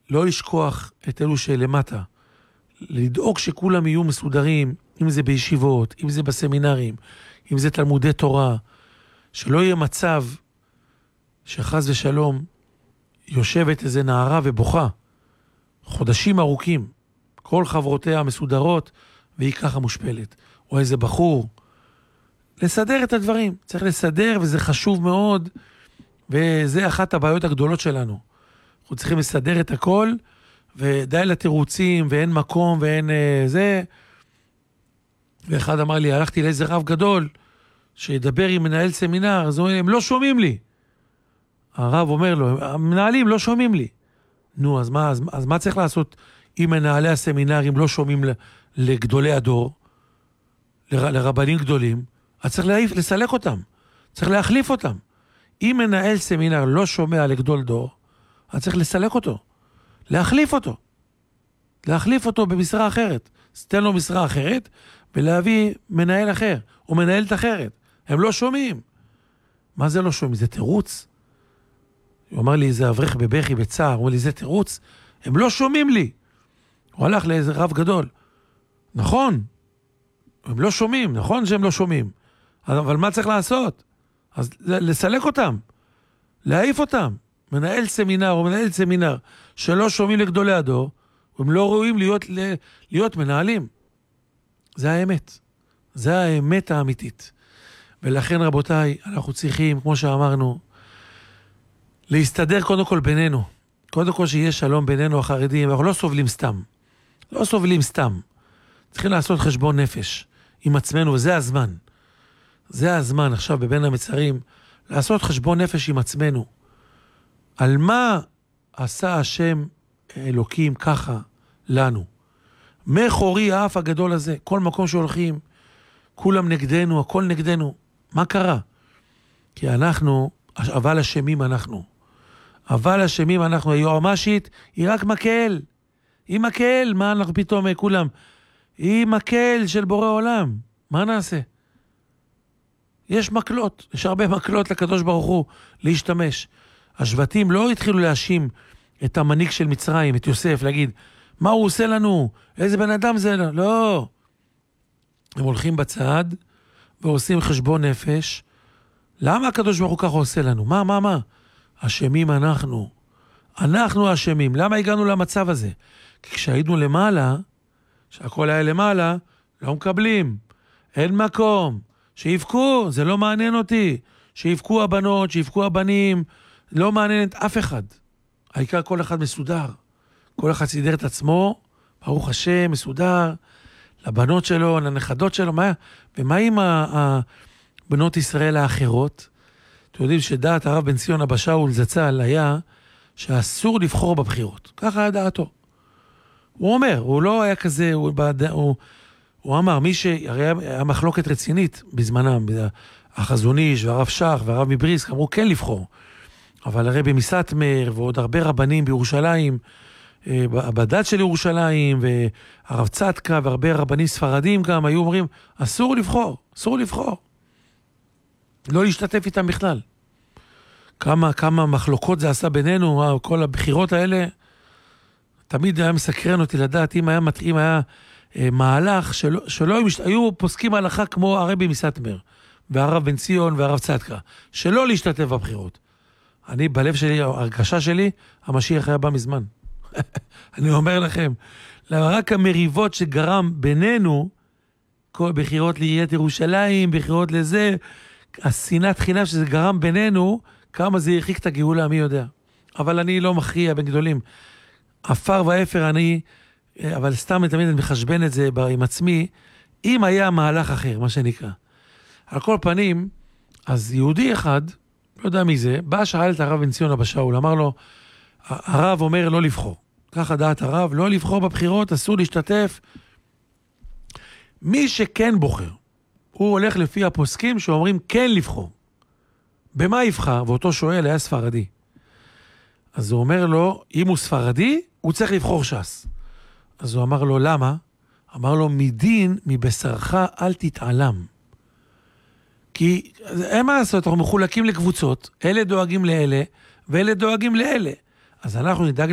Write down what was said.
לא לשכוח את אלו שלמטה, לדאוג שכולם יהיו מסודרים, אם זה בישיבות, אם זה בסמינרים, אם זה תלמודי תורה, שלא יהיה מצב שחס ושלום יושבת איזה נערה ובוכה, חודשים ארוכים, כל חברותיה מסודרות, והיא ככה מושפלת. או איזה בחור. לסדר את הדברים. צריך לסדר, וזה חשוב מאוד, וזה אחת הבעיות הגדולות שלנו. אנחנו צריכים לסדר את הכל, ודי לתירוצים, ואין מקום, ואין זה. ואחד אמר לי, הלכתי לאיזה רב גדול, שידבר עם מנהל סמינר, אז הוא אומר, הם לא שומעים לי. הרב אומר לו, המנהלים לא שומעים לי. נו, אז מה צריך לעשות אם מנהלי הסמינרים לא שומעים לגדולי הדור, לרבנים גדולים? אז צריך לסלק אותם, צריך להחליף אותם. אם מנהל סמינר לא שומע לגדול דור, אז צריך לסלק אותו, להחליף אותו במשרה אחרת. תן לו משרה אחרת, ולהביא מנהל אחר, או מנהלת אחרת. הם לא שומעים. מה זה לא שומעים? זה תירוץ. הוא אמר לי, זה אברך בבכי בצער, הוא אמר לי, זה תירוץ. הם לא שומעים לי. הוא הלך לאיזה רב גדול. נכון, הם לא שומעים, נכון שהם לא שומעים. אבל מה צריך לעשות? אז לסלק אותם, להעיף אותם. מנהל סמינר או מנהל סמינר שלא שומעים לגדולי הדור, הם לא ראויים להיות מנהלים. זה האמת. זה האמת האמיתית. ולכן רבותיי, אנחנו צריכים, כמו שאמרנו, להסתדר קודם כל בינינו. קודם כל שיהיה שלום בינינו החרדים. אנחנו לא סובלים סתם. צריכים לעשות חשבון נפש עם עצמנו, וזה הזמן. זה הזמן עכשיו בבין המצרים, לעשות חשבון נפש עם עצמנו. על מה עשה השם אלוקים ככה לנו? מחורי האף הגדול הזה, כל מקום שהולכים, כולם נגדנו, הכל נגדנו. מה קרה? כי אנחנו, אבל אשמים אנחנו. אבל אשמים אנחנו, היועמשית היא רק מקל. היא מקל, מה אנחנו פתאום כולם? היא מקל של בורא עולם. מה נעשה? יש מקלות, יש הרבה מקלות לקדוש ברוך הוא להשתמש. השבטים לא התחילו להאשים את המנהיג של מצרים, את יוסף, להגיד, מה הוא עושה לנו? איזה בן אדם זה? לא. הם הולכים בצד ועושים חשבון נפש. למה הקדוש ברוך הוא ככה עושה לנו? מה? אשמים אנחנו. אנחנו אשמים. למה הגענו למצב הזה? כי כשהיינו למעלה, שהכל היה למעלה, לא מקבלים. אין מקום. שיבכו, זה לא מעניין אותי. שיבכו הבנות, שיבכו הבנים, לא מעניין את אף אחד. העיקר כל אחד מסודר. כל אחד סידר את עצמו, ברוך השם, מסודר, לבנות שלו, לנכדות שלו, ומה עם בנות ישראל האחרות? אתם יודעים שדעת הרב בן ציון אבא שאול זצ"ל היה שאסור לבחור בבחירות. ככה היה דעתו. הוא אומר, הוא לא היה כזה, הוא אמר, הרי היה מחלוקת רצינית בזמנם, החזון איש והרב שך והרב מבריסק, אמרו כן לבחור. אבל הרבי מסטמר ועוד הרבה רבנים בירושלים, בדת של ירושלים, והרב צדקה והרבה רבנים ספרדים גם, היו אומרים, אסור לבחור. לא להשתתף איתם בכלל. כמה מחלוקות זה עשה בינינו, כל הבחירות האלה, תמיד היה מסקרן אותי לדעת, אם היה מהלך שלא היו פוסקים הלכה כמו הרבי מסטמר, והרב בן ציון והרב צדקה, שלא להשתתף בבחירות. אני, בלב שלי, הרגשה שלי, המשיח היה בא מזמן. אני אומר לכם, רק המריבות שגרם בינינו, כל בחירות לעיריית ירושלים, בחירות לזה, השנאת חינם שזה גרם בינינו, כמה זה הרחיק את הגאולה, מי יודע. אבל אני לא מכריע בין גדולים. אפר ואפר אבל סתם תמיד אני מחשבן את זה עם עצמי, אם היה מהלך אחר, מה שנקרא. על כל פנים, אז יהודי אחד, לא יודע מי זה, בא שאל את הרב בן ציון אבא שאול, אמר לו, הרב אומר לא לבחור. ככה דעת הרב, לא לבחור בבחירות, אסור להשתתף. מי שכן בוחר, הוא הולך לפי הפוסקים שאומרים כן לבחור. במה יבחר? ואותו שואל היה ספרדי. אז הוא אומר לו, אם הוא ספרדי, הוא צריך לבחור ש"ס. אז הוא אמר לו, למה? אמר לו, מדין מבשרך אל תתעלם. כי אין מה לעשות, אנחנו מחולקים לקבוצות, אלה דואגים לאלה, ואלה דואגים לאלה. אז אנחנו נדאג